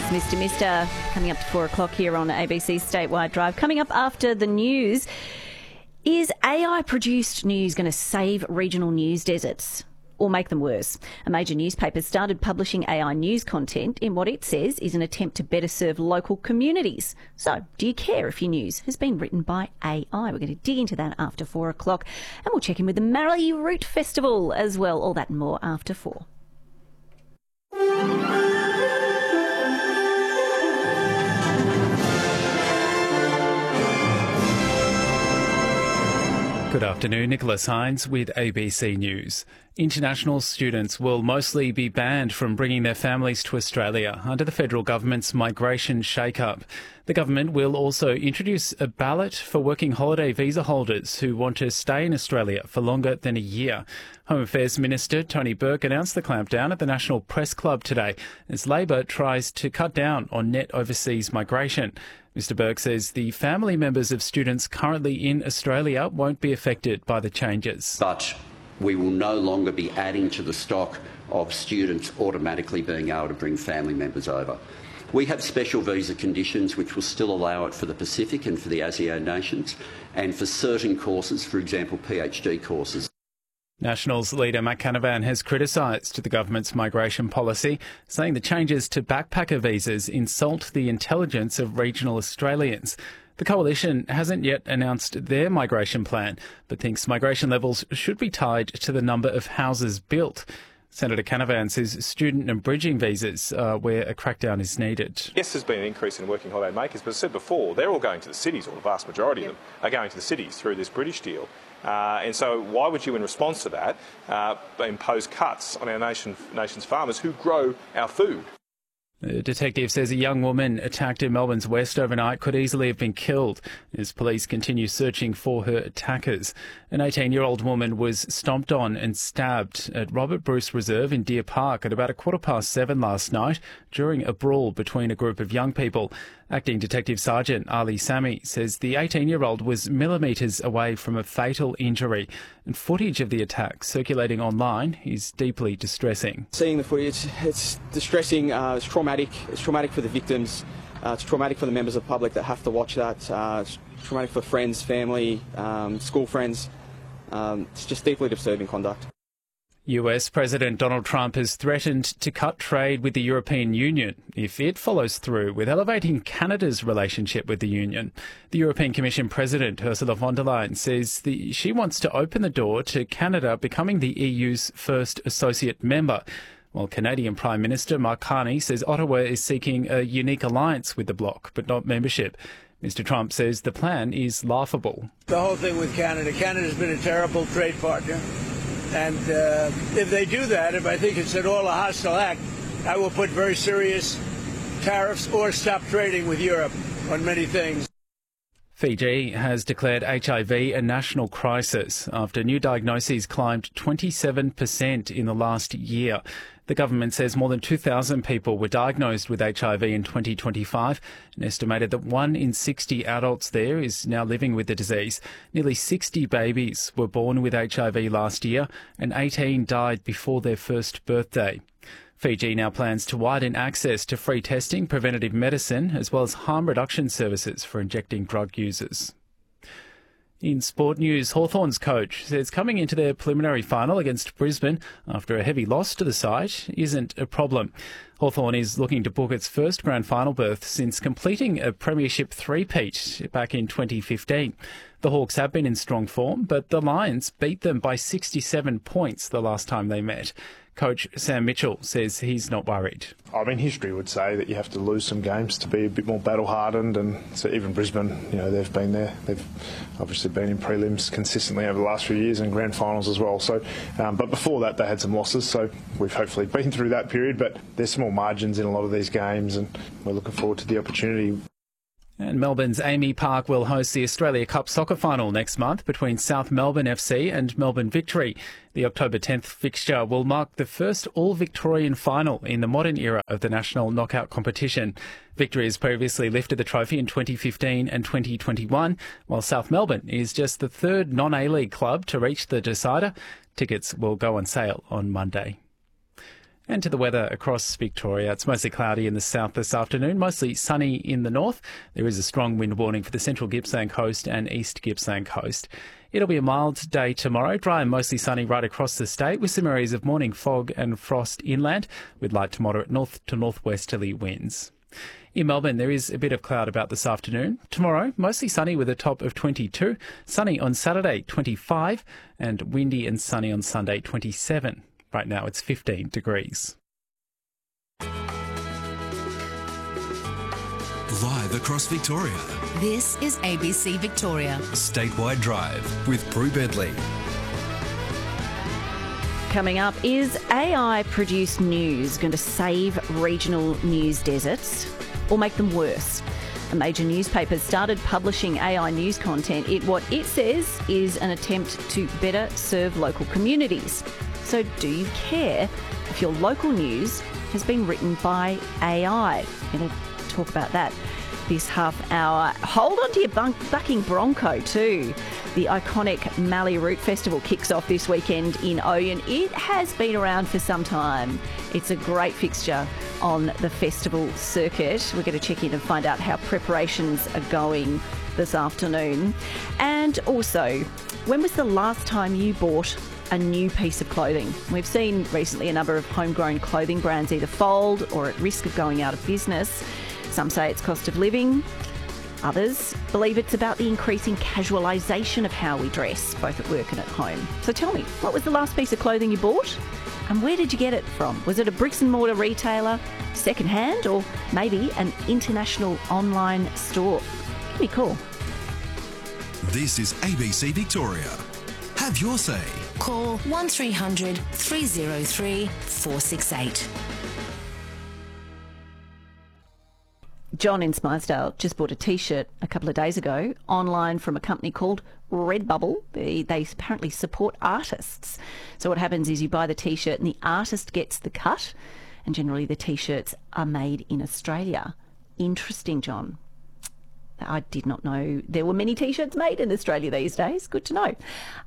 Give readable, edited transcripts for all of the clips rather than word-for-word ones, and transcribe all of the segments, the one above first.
Mr. Mister, coming up to 4 o'clock here on ABC Statewide Drive. Coming up after the news, is AI-produced news going to save regional news deserts or make them worse? A major newspaper started publishing AI news content in what it says is an attempt to better serve local communities. So, do you care if your news has been written by AI? We're going to dig into that after 4 o'clock, and we'll check in with the Marley Root Festival as well. All that and more after 4. Good afternoon, Nicholas Hines with ABC News. International students will mostly be banned from bringing their families to Australia under the federal government's migration shake-up. The government will also introduce a ballot for working holiday visa holders who want to stay in Australia for longer than a year. Home Affairs Minister Tony Burke announced the clampdown at the National Press Club today as Labor tries to cut down on net overseas migration. Mr Burke says the family members of students currently in Australia won't be affected by the changes. But we will no longer be adding to the stock of students automatically being able to bring family members over. We have special visa conditions which will still allow it for the Pacific and for the ASEAN nations, and for certain courses, for example PhD courses. Nationals leader Matt Canavan has criticised the government's migration policy, saying the changes to backpacker visas insult the intelligence of regional Australians. The coalition hasn't yet announced their migration plan, but thinks migration levels should be tied to the number of houses built. Senator Canavan says student and bridging visas are where a crackdown is needed. Yes, there's been an increase in working holiday makers, but as I said before, they're all going to the cities, or the vast majority of them are going to the cities through this British deal. And so why would you, in response to that, impose cuts on our nation's farmers who grow our food? The detective says a young woman attacked in Melbourne's West overnight could easily have been killed as police continue searching for her attackers. An 18-year-old woman was stomped on and stabbed at Robert Bruce Reserve in Deer Park at about 7:15 last night during a brawl between a group of young people. Acting Detective Sergeant Ali Sami says the 18-year-old was millimetres away from a fatal injury, and footage of the attack circulating online is deeply distressing. Seeing the footage, it's distressing, it's traumatic. It's traumatic for the victims, it's traumatic for the members of the public that have to watch that, it's traumatic for friends, family, school friends. It's just deeply disturbing conduct. US President Donald Trump has threatened to cut trade with the European Union if it follows through with elevating Canada's relationship with the Union. The European Commission President Ursula von der Leyen says she wants to open the door to Canada becoming the EU's first associate member, while Canadian Prime Minister Mark Carney says Ottawa is seeking a unique alliance with the bloc, but not membership. Mr Trump says the plan is laughable. The whole thing with Canada's been a terrible trade partner. And if they do that, if I think it's at all a hostile act, I will put very serious tariffs or stop trading with Europe on many things. Fiji has declared HIV a national crisis after new diagnoses climbed 27% in the last year. The government says more than 2,000 people were diagnosed with HIV in 2025 and estimated that 1 in 60 adults there is now living with the disease. Nearly 60 babies were born with HIV last year and 18 died before their first birthday. Fiji now plans to widen access to free testing, preventative medicine, as well as harm reduction services for injecting drug users. In sport news, Hawthorn's coach says coming into their preliminary final against Brisbane after a heavy loss to the side isn't a problem. Hawthorn is looking to book its first grand final berth since completing a premiership three-peat back in 2015. The Hawks have been in strong form, but the Lions beat them by 67 points the last time they met. Coach Sam Mitchell says he's not worried. I mean, history would say that you have to lose some games to be a bit more battle-hardened, and so even Brisbane, they've been there. They've obviously been in prelims consistently over the last few years and grand finals as well. So, but before that, they had some losses, so we've hopefully been through that period, but there's small margins in a lot of these games, and we're looking forward to the opportunity. And Melbourne's Amy Park will host the Australia Cup soccer final next month between South Melbourne FC and Melbourne Victory. The October 10th fixture will mark the first all-Victorian final in the modern era of the national knockout competition. Victory has previously lifted the trophy in 2015 and 2021, while South Melbourne is just the third non-A-League club to reach the decider. Tickets will go on sale on Monday. And to the weather across Victoria. It's mostly cloudy in the south this afternoon, mostly sunny in the north. There is a strong wind warning for the central Gippsland coast and east Gippsland coast. It'll be a mild day tomorrow, dry and mostly sunny right across the state with some areas of morning fog and frost inland with light to moderate north to northwesterly winds. In Melbourne, there is a bit of cloud about this afternoon. Tomorrow, mostly sunny with a top of 22. Sunny on Saturday, 25. And windy and sunny on Sunday, 27. Right now, it's 15 degrees. Live across Victoria. This is ABC Victoria. Statewide Drive with Prue Bedley. Coming up, is AI-produced news going to save regional news deserts or make them worse? A major newspaper started publishing AI news content. What it says is an attempt to better serve local communities. So do you care if your local news has been written by AI? We're going to talk about that this half hour. Hold on to your bucking bronco too. The iconic Mallee Root Festival kicks off this weekend in Oyen. It has been around for some time. It's a great fixture on the festival circuit. We're going to check in and find out how preparations are going this afternoon. And also, when was the last time you bought a new piece of clothing? We've seen recently a number of homegrown clothing brands either fold or at risk of going out of business. Some say it's cost of living. Others believe it's about the increasing casualisation of how we dress, both at work and at home. So tell me, what was the last piece of clothing you bought? And where did you get it from? Was it a bricks and mortar retailer, second-hand, or maybe an international online store? Give me a call. This is ABC Victoria. Have your say. Call 1300 303 468. John in Smythesdale just bought a T-shirt a couple of days ago online from a company called Redbubble. They apparently support artists. So what happens is you buy the T-shirt and the artist gets the cut, and generally the T-shirts are made in Australia. Interesting, John. I did not know there were many T-shirts made in Australia these days. Good to know.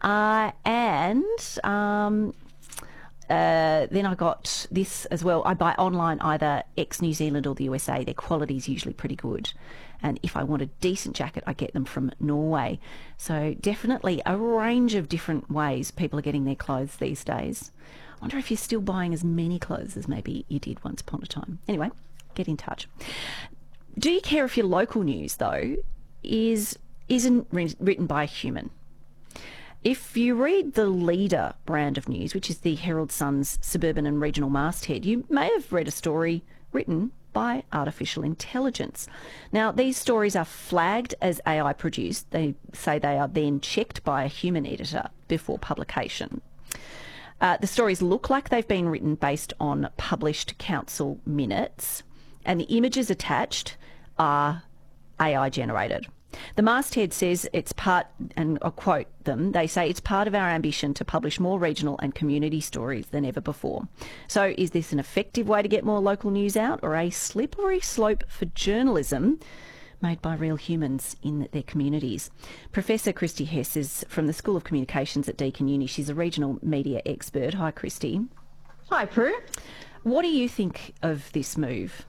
Then I got this as well. I buy online either ex-New Zealand or the USA. Their quality is usually pretty good. And if I want a decent jacket, I get them from Norway. So definitely a range of different ways people are getting their clothes these days. I wonder if you're still buying as many clothes as maybe you did once upon a time. Anyway, get in touch. Do you care if your local news, though, isn't written by a human? If you read the Leader brand of news, which is the Herald Sun's suburban and regional masthead, you may have read a story written by artificial intelligence. Now, these stories are flagged as AI produced. They say they are then checked by a human editor before publication. The stories look like they've been written based on published council minutes, and the images attached are AI generated. The masthead says it's part, and I'll quote them, they say it's part of our ambition to publish more regional and community stories than ever before. So is this an effective way to get more local news out, or a slippery slope for journalism made by real humans in their communities? Professor Christy Hess is from the School of Communications at Deakin Uni. She's a regional media expert. Hi, Christy. Hi, Prue. What do you think of this move?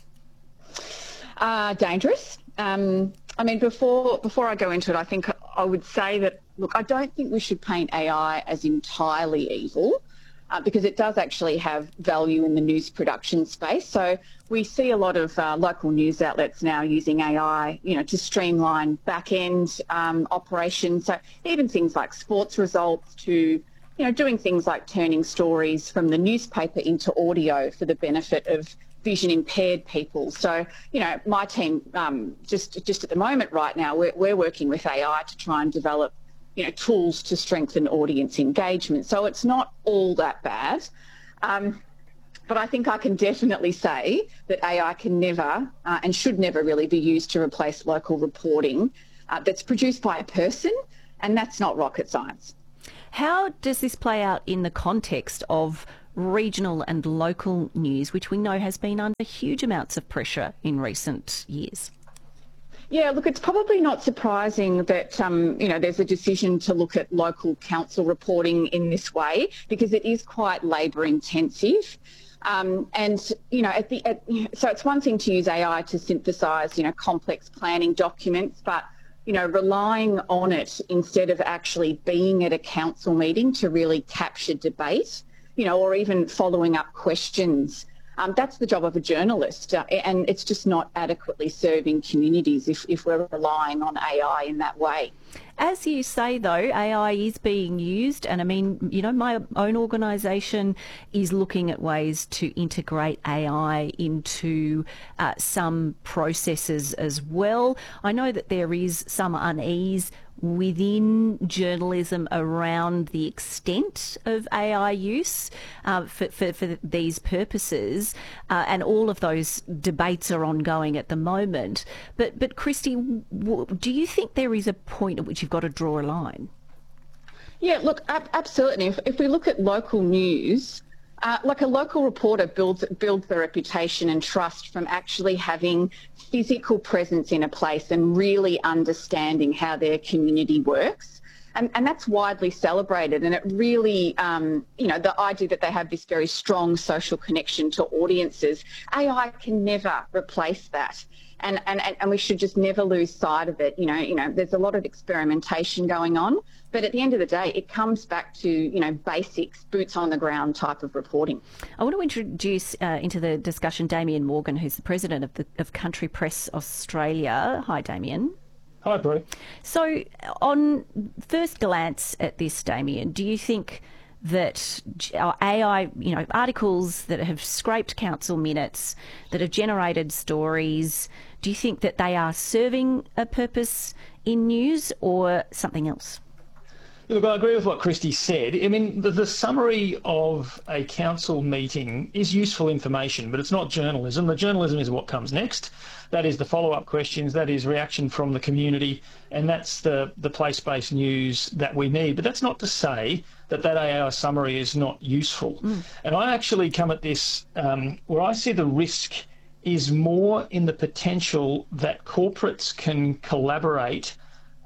Dangerous. I mean, before I go into it, I think I would say that, look, I don't think we should paint AI as entirely evil because it does actually have value in the news production space. So we see a lot of local news outlets now using AI, to streamline back-end operations. So even things like sports results to, doing things like turning stories from the newspaper into audio for the benefit of vision impaired people. So, my team, just at the moment right now, we're working with AI to try and develop, tools to strengthen audience engagement. So it's not all that bad. But I think I can definitely say that AI can never and should never really be used to replace local reporting that's produced by a person, and that's not rocket science. How does this play out in the context of regional and local news, which we know has been under huge amounts of pressure in recent years? Yeah, look, it's probably not surprising that, there's a decision to look at local council reporting in this way because it is quite labour intensive. And, you know, so it's one thing to use AI to synthesise, you know, complex planning documents, but, you know, relying on it instead of actually being at a council meeting to really capture debate, you know, or even following up questions. That's the job of a journalist, and it's just not adequately serving communities if we're relying on AI in that way. As you say, though, AI is being used, and I mean, you know, my own organisation is looking at ways to integrate AI into some processes as well. I know that there is some unease within journalism around the extent of AI use for these purposes, and all of those debates are ongoing at the moment. But Christy, do you think there is a point at which you've got to draw a line? Yeah, look, absolutely. If we look at local news, like a local reporter builds their reputation and trust from actually having physical presence in a place and really understanding how their community works. And that's widely celebrated, and it really, you know, the idea that they have this very strong social connection to audiences, AI can never replace that. And we should just never lose sight of it. You know, there's a lot of experimentation going on, but at the end of the day, it comes back to, you know, basics, boots on the ground type of reporting. I want to introduce into the discussion Damien Morgan, who's the president of Country Press Australia. Hi, Damien. Hi, Brie. So, on first glance at this, Damien, do you think that AI, you know, articles that have scraped council minutes, that have generated stories, do you think that they are serving a purpose in news or something else? Look, I agree with what Christy said. I mean, the summary of a council meeting is useful information, but it's not journalism. The journalism is what comes next. That is the follow-up questions, that is reaction from the community, and that's the place-based news that we need. But that's not to say that AI summary is not useful. And I actually come at this where I see the risk is more in the potential that corporates can collaborate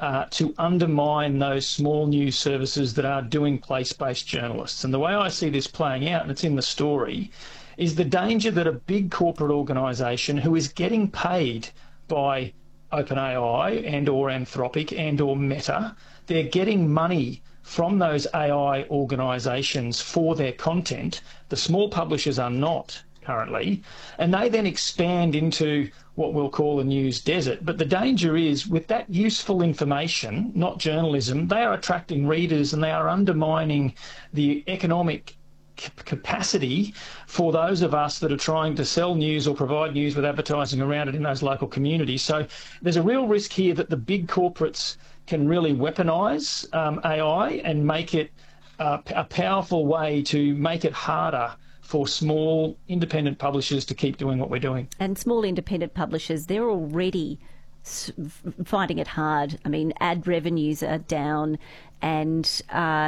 to undermine those small news services that are doing place-based journalists. And the way I see this playing out, and it's in the story, is the danger that a big corporate organisation who is getting paid by OpenAI and or Anthropic and or Meta, they're getting money from those AI organisations for their content. The small publishers are not currently, and they then expand into what we'll call a news desert. But the danger is with that useful information, not journalism, they are attracting readers and they are undermining the economic capacity for those of us that are trying to sell news or provide news with advertising around it in those local communities. So there's a real risk here that the big corporates can really weaponise AI and make it a powerful way to make it harder for small independent publishers to keep doing what we're doing. And small independent publishers, they're already finding it hard. I mean, ad revenues are down, and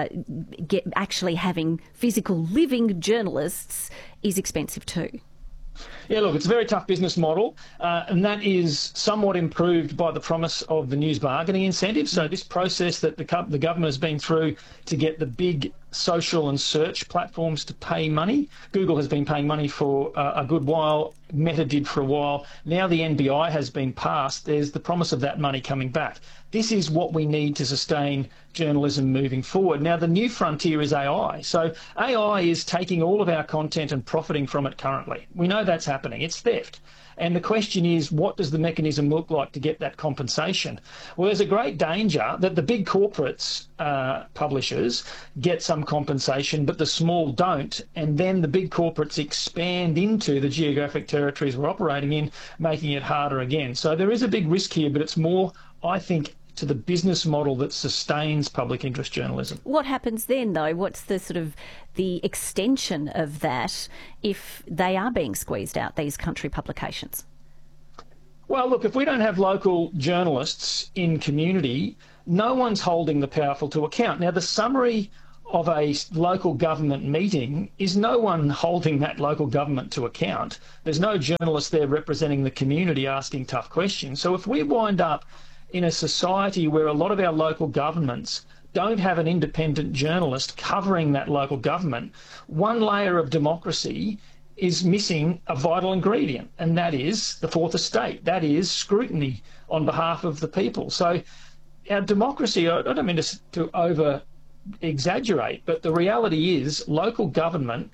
actually having physical living journalists is expensive too. Yeah, look, it's a very tough business model, and that is somewhat improved by the promise of the news bargaining incentive. So this process that the government has been through to get the big social and search platforms to pay money. Google has been paying money for a good while. Meta did for a while. Now the NBI has been passed. There's the promise of that money coming back. This is what we need to sustain journalism moving forward. Now, the new frontier is AI. So AI is taking all of our content and profiting from it currently. We know that's happening. It's theft. And the question is, what does the mechanism look like to get that compensation? Well, there's a great danger that the big corporates, publishers, get some compensation, but the small don't. And then the big corporates expand into the geographic territories we're operating in, making it harder again. So there is a big risk here, but it's more, I think, to the business model that sustains public interest journalism. What happens then, though? What's the sort of the extension of that if they are being squeezed out, these country publications? Well, look, if we don't have local journalists in community, no one's holding the powerful to account. Now, the summary of a local government meeting is no one holding that local government to account. There's no journalist there representing the community asking tough questions. So if we wind up in a society where a lot of our local governments don't have an independent journalist covering that local government, one layer of democracy is missing a vital ingredient, and that is the fourth estate. That is scrutiny on behalf of the people. So our democracy, I don't mean to over-exaggerate, but the reality is local government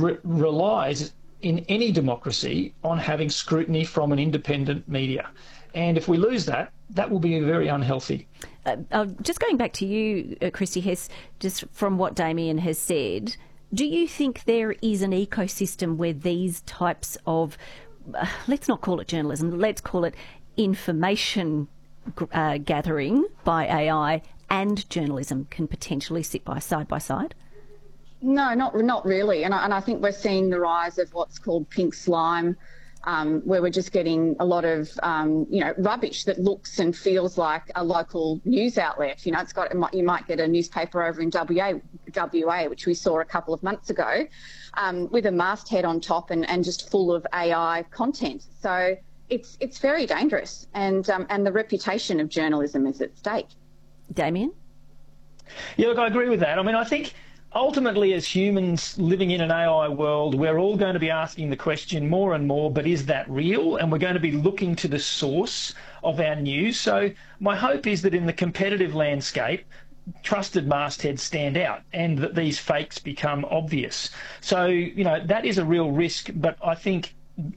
relies in any democracy on having scrutiny from an independent media. And if we lose that, that will be very unhealthy. Just going back to you, Christy Hess, just from what Damien has said, do you think there is an ecosystem where these types of, let's not call it journalism, let's call it information gathering by AI and journalism can potentially sit side by side? No, not really. And I think we're seeing the rise of what's called pink slime, where we're just getting a lot of, rubbish that looks and feels like a local news outlet. You know, you might get a newspaper over in WA, which we saw a couple of months ago, with a masthead on top and just full of AI content. So it's very dangerous, and the reputation of journalism is at stake. Damien? Yeah, look, I agree with that. I mean, I think ultimately, as humans living in an AI world, we're all going to be asking the question more and more, but is that real? And we're going to be looking to the source of our news. So my hope is that in the competitive landscape, trusted mastheads stand out and that these fakes become obvious. So, that is a real risk, but I think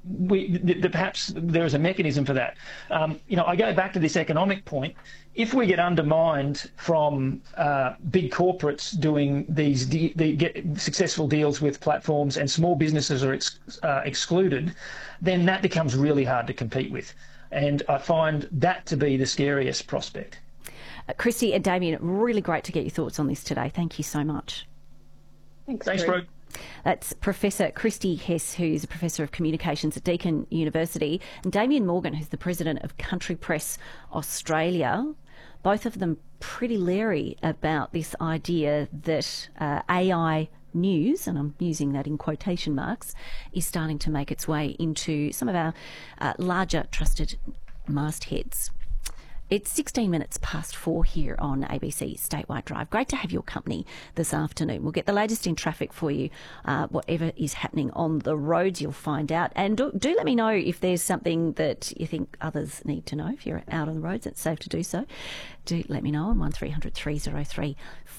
perhaps there is a mechanism for that. I go back to this economic point. If we get undermined from big corporates doing these successful deals with platforms and small businesses are excluded, then that becomes really hard to compete with. And I find that to be the scariest prospect. Christy and Damien, really great to get your thoughts on this today. Thank you so much. Thanks, Brooke. That's Professor Christy Hess, who's a Professor of Communications at Deakin University, and Damien Morgan, who's the President of Country Press Australia. Both of them pretty leery about this idea that AI news, and I'm using that in quotation marks, is starting to make its way into some of our larger trusted mastheads. It's 16 minutes past 4 here on ABC Statewide Drive. Great to have your company this afternoon. We'll get the latest in traffic for you. Whatever is happening on the roads, you'll find out. And do let me know if there's something that you think others need to know. If you're out on the roads, it's safe to do so. Do let me know on 1300 303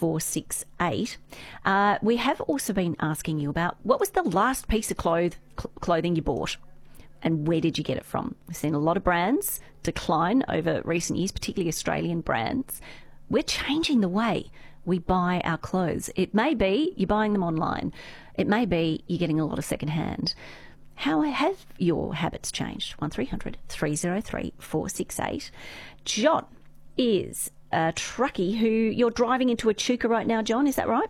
468. We have also been asking you about what was the last piece of clothing you bought? And where did you get it from? We've seen a lot of brands decline over recent years, particularly Australian brands. We're changing the way we buy our clothes. It may be you're buying them online. It may be you're getting a lot of secondhand. How have your habits changed? 1300 303 468. John is a truckie who you're driving into Echuca right now, John. Is that right?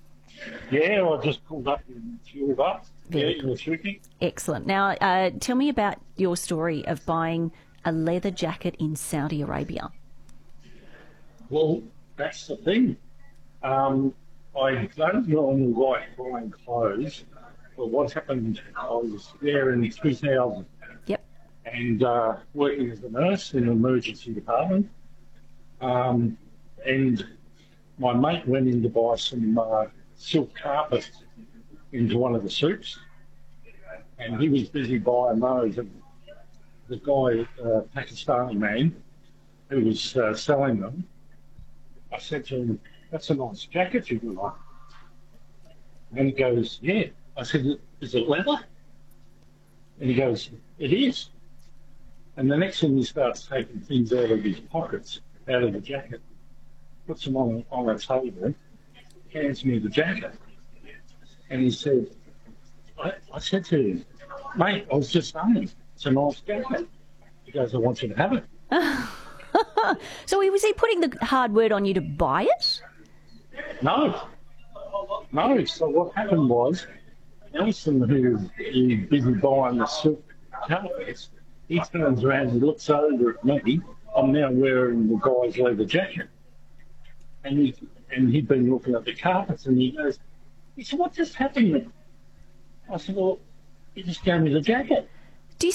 Yeah, I just pulled up in Echuca. Excellent. Now, tell me about your story of buying a leather jacket in Saudi Arabia. Well, that's the thing. I don't normally like buying clothes, but what happened, I was there in 2000. Yep. And working as a nurse in an emergency department. And my mate went in to buy some silk carpet into one of the soups, and he was busy buying those, and the guy, Pakistani man, who was selling them, I said to him, "That's a nice jacket you got on." And he goes, "Yeah." I said, "Is it leather?" And he goes, "It is." And the next thing he starts taking things out of his pockets, out of the jacket, puts them on a table, hands me the jacket. And he said, I said to him, "Mate, I was just saying, it's a nice jacket." He goes, "I want you to have it." So was he putting the hard word on you to buy it? No. So what happened was, Nelson, who is busy buying the silk carpets, he turns around and looks over at me. I'm now wearing the guy's leather jacket. And he'd been looking at the carpets, and he said, "What just happened?" I said, "Well, he just gave me the jacket."